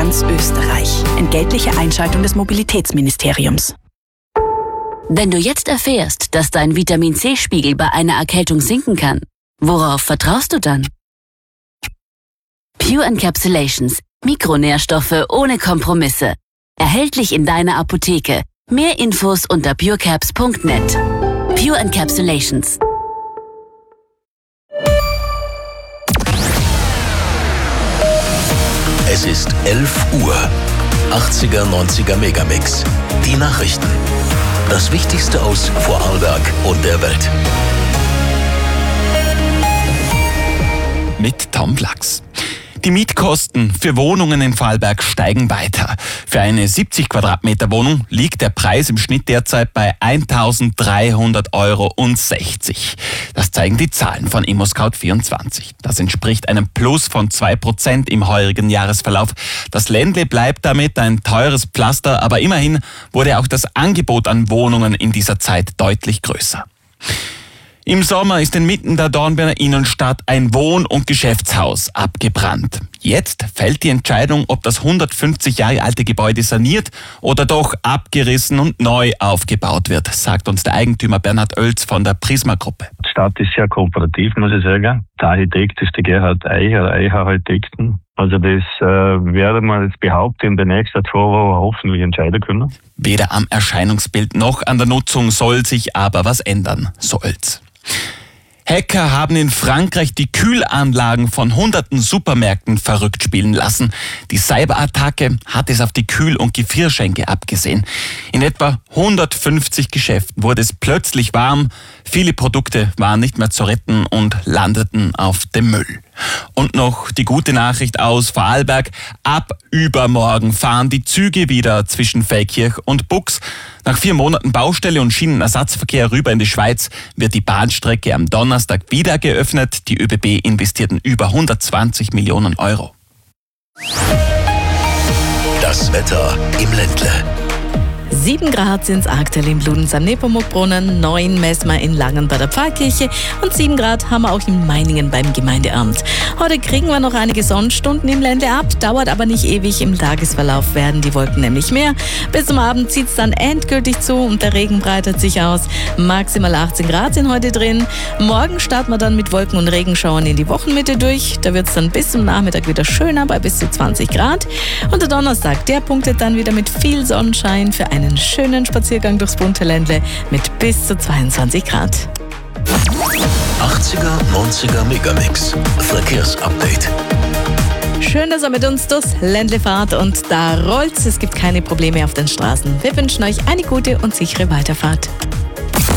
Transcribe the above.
ganz Österreich. Entgeltliche Einschaltung des Mobilitätsministeriums. Wenn du jetzt erfährst, dass dein Vitamin-C-Spiegel bei einer Erkältung sinken kann, worauf vertraust du dann? Pure Encapsulations. Mikronährstoffe ohne Kompromisse. Erhältlich in deiner Apotheke. Mehr Infos unter purecaps.net. Pure Encapsulations. Es ist 11 Uhr. 80er, 90er Megamix. Die Nachrichten. Das Wichtigste aus Vorarlberg und der Welt. Mit Tom Flachs. Die Mietkosten für Wohnungen in Vorarlberg steigen weiter. Für eine 70 Quadratmeter Wohnung liegt der Preis im Schnitt derzeit bei 1.300,60 Euro. Das zeigen die Zahlen von ImmoScout24. Das entspricht einem Plus von 2% im heurigen Jahresverlauf. Das Ländle bleibt damit ein teures Pflaster, aber immerhin wurde auch das Angebot an Wohnungen in dieser Zeit deutlich größer. Im Sommer ist inmitten der Dornbirner Innenstadt ein Wohn- und Geschäftshaus abgebrannt. Jetzt fällt die Entscheidung, ob das 150 Jahre alte Gebäude saniert oder doch abgerissen und neu aufgebaut wird, sagt uns der Eigentümer Bernhard Oelz von der Prisma-Gruppe. Die Stadt ist sehr kooperativ, muss ich sagen. Der Architekt ist der Gerhard Eicher Architekten. Also das werden wir jetzt behaupten, in den nächsten 2 Wochen hoffentlich entscheiden können. Weder am Erscheinungsbild noch an der Nutzung soll sich aber was ändern, so Oelz. Hacker haben in Frankreich die Kühlanlagen von hunderten Supermärkten verrückt spielen lassen. Die Cyberattacke hat es auf die Kühl- und Gefrierschränke abgesehen. In etwa 150 Geschäften wurde es plötzlich warm. Viele Produkte waren nicht mehr zu retten und landeten auf dem Müll. Und noch die gute Nachricht aus Vorarlberg. Ab übermorgen fahren die Züge wieder zwischen Feldkirch und Bux. Nach 4 Monaten Baustelle und Schienenersatzverkehr rüber in die Schweiz wird die Bahnstrecke am Donnerstag wieder geöffnet. Die ÖBB investierten über 120 Millionen Euro. Das Wetter im Ländle. 7 Grad sind es aktuell in Bludenz am Nepomuk-Brunnen, 9 messen wir in Langen bei der Pfarrkirche und 7 Grad haben wir auch in Meiningen beim Gemeindeamt. Heute kriegen wir noch einige Sonnenstunden im Ländle ab, dauert aber nicht ewig. Im Tagesverlauf werden die Wolken nämlich mehr. Bis zum Abend zieht es dann endgültig zu und der Regen breitet sich aus. Maximal 18 Grad sind heute drin. Morgen starten wir dann mit Wolken- und Regenschauern in die Wochenmitte durch. Da wird es dann bis zum Nachmittag wieder schöner bei bis zu 20 Grad. Und der Donnerstag, der punktet dann wieder mit viel Sonnenschein für einen schönen Spaziergang durchs bunte Ländle mit bis zu 22 Grad. 80er, 90er Megamix. Verkehrsupdate. Schön, dass ihr mit uns durchs Ländle fahrt und da rollt's. Es gibt keine Probleme auf den Straßen. Wir wünschen euch eine gute und sichere Weiterfahrt.